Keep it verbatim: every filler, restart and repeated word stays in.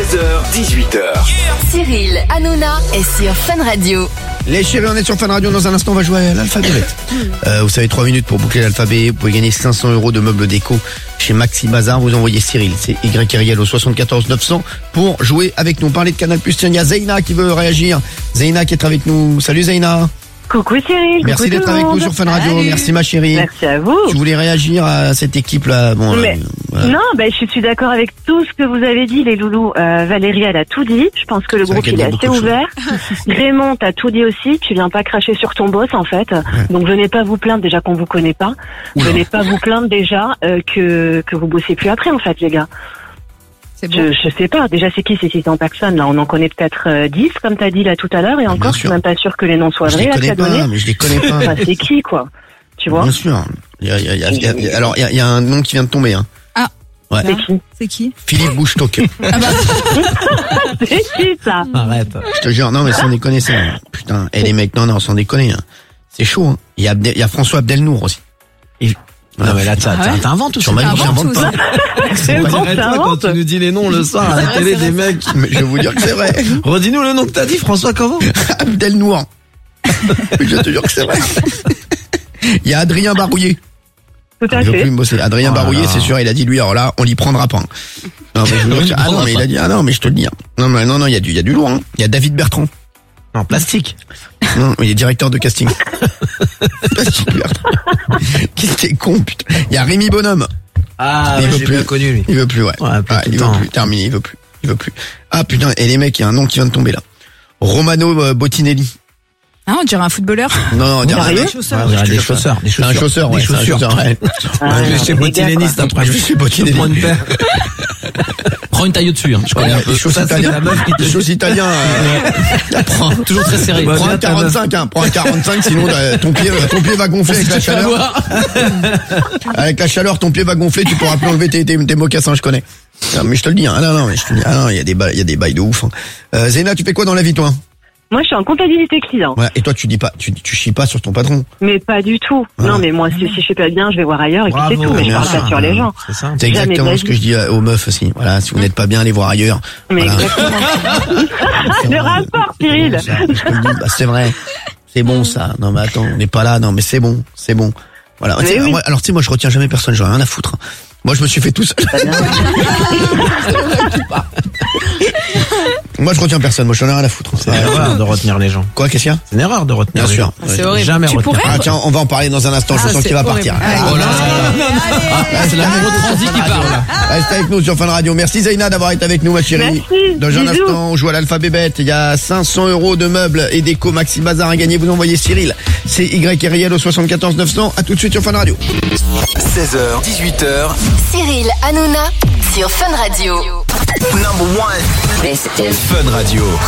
seize heures dix-huit heures. Cyril Hanouna est sur Fun Radio. Les chéris, on est sur Fun Radio. Dans un instant, on va jouer à l'alphabet. euh, vous savez, trois minutes pour boucler l'alphabet. Vous pouvez gagner cinq cents euros de meubles déco chez Maxi Bazar. Vous envoyez Cyril, c'est Y Ariel au soixante-quatorze neuf cents pour jouer avec nous. Parler de Canal Plus. Tiens, il y a Zeyna qui veut réagir. Zeyna qui est avec nous. Salut Zeyna. Coucou Cyril. Merci coucou d'être avec nous sur Fun Radio. Salut. Merci ma chérie. Merci à vous. Tu voulais réagir à cette équipe-là. Bon, Mais- euh, voilà. Non, ben je suis d'accord avec tout ce que vous avez dit, les loulous. Euh, Valérie, elle a tout dit. Je pense que le C'est vrai groupe qu'elle il dit est assez beaucoup de ouvert. Raymond, t'as tout dit aussi. Tu viens pas cracher sur ton boss en fait. Donc venez pas vous plaindre déjà qu'on vous connaît pas. Oula. Venez pas vous plaindre déjà euh, que que vous bossez plus après en fait, les gars. C'est bon. Je, je sais pas. Déjà, c'est qui ces six cents personnes là? On en connaît peut-être euh, dix, comme t'as dit là tout à l'heure, et encore, je suis sûr. même pas sûre que les noms soient Je vrais les là que connais t'as donné. pas, mais je les connais pas. Enfin, c'est qui quoi? Tu vois? Bien sûr. Il y a, il y a- il y a- il y a- il y a- alors, il y a, il y a un nom qui vient de tomber. Hein. Ah. Ouais. C'est qui? C'est qui? Philippe Bouchetoc. C'est qui ça? Arrête. Je te jure, non mais sans déconner, c'est... Putain, et les mecs, non, non, sans déconner. Hein. C'est chaud. Hein. Il, y a Abdel- il y a François Abdelnour aussi. Et- Non mais là, t'as- Ah ouais t'inventes tout Sur ça. ma vie, j'invente pas. C'est bon, ça Arrête-toi quand invente. tu nous dis les noms le soir à la télé des mecs. Mais je vais vous dire que c'est vrai. Redis-nous le nom que t'as dit, François, comment? Abdelnour. Je te jure que c'est vrai. Il y a Adrien Barouillet. Tout à Il veut fait. plus me bosser. Adrien Oh là Barouillet, là. c'est sûr, il a dit lui, alors là, on l'y prendra pas. Non, mais je vous jure que- ah non, mais il a dit, ah non, mais je te le dis. hein. Non, mais non, non, il y a du, il y a du lourd, hein. Il y a David Bertrand. En plastique. Non, il est directeur de casting. Plastique Bertrand. Qu'est-ce qui est con, putain. Il y a Rémi Bonhomme. Ah, Il ouais, veut j'ai plus. bien connu lui. Il veut plus, ouais. Ouais, plus Ah, tout il le veut temps. plus. Terminé, il veut plus. Il veut plus. Ah putain, et les mecs, il y a un nom qui vient de tomber là. Romano euh, Bottinelli. Ah, on dirait un footballeur. Non, non, on dirait un Sérieux mec. Ouais, on dirait des chausseurs. Des C'est un chaussures. chausseur, ouais. Des c'est un chaussures. chausseur, ouais. Ah, Je vais non, chez les Bottinelli, gars, c'est un Moi, je vais chez Bottinelli. Prends une paire. Prends une taille au-dessus, hein. Je connais un peu. Les choses Ça, c'est italiens. la meuf qui te- Les choses italiens. euh, prends, Toujours très serré. Ouais, prends bien, un ta meuf. quarante-cinq, hein. Prends un quarante-cinq, sinon euh, ton pied, ton pied va gonfler avec la chaleur. Avec la chaleur, ton pied va gonfler, tu pourras plus enlever tes, tes, tes mocassins, je connais. Non, mais je te le dis, hein. Ah non, non, mais je te le dis. Ah non, il y a des bails, il y a des bails de ouf, hein. Euh, Zéna, tu fais quoi dans la vie, toi? Moi, je suis en comptabilité client. Ouais. Et toi, tu dis pas, tu, tu chies pas sur ton patron. Mais pas du tout. Voilà. Non, mais moi, si, si je fais pas bien, je vais voir ailleurs et puis Bravo, c'est tout. Mais je bien parle sûr. pas sur les gens. C'est ça. C'est Jamais exactement de la ce que vie. je dis euh, aux meufs aussi. Voilà, si vous n'êtes pas bien, allez voir ailleurs. Mais Voilà. exactement. Le rapport, Cyril. Ça, je te le dis, bah, c'est vrai. C'est bon, ça. Non, mais attends, on n'est pas là. Non, mais c'est bon. C'est bon. Voilà. Mais Tu sais, oui. moi- alors, tu sais, moi, je retiens jamais personne. J'en ai rien à foutre. Moi, je me suis fait tout seul. Moi, je retiens personne. Moi, j'en ai rien à foutre. C'est une erreur de retenir les gens. Quoi, qu'est-ce qu'il y a? C'est une erreur de retenir Bien les sûr. gens. C'est Ouais. horrible. Jamais Tu retenir. pourrais Ah, tiens, on va en parler dans un instant. Je Ah, sens c'est qu'il va horrible. partir. Allez. Ah, Oh là là. là, C'est l'amoureux transi qui parle. Reste avec nous sur Fun Radio. Merci Zeyna d'avoir été avec nous, ma chérie. Merci. Dans un Bisous. instant, on joue à l'alphabet bête. Il y a cinq cents euros de meubles et déco Maxi Bazar à gagner. Vous envoyez Cyril. C'est Y Ariel au soixante-quatorze neuf cents. À tout de suite sur Fun Radio. seize heures dix-huit heures. Cyril Hanouna sur Fun Radio. Number one. This is Fun Radio.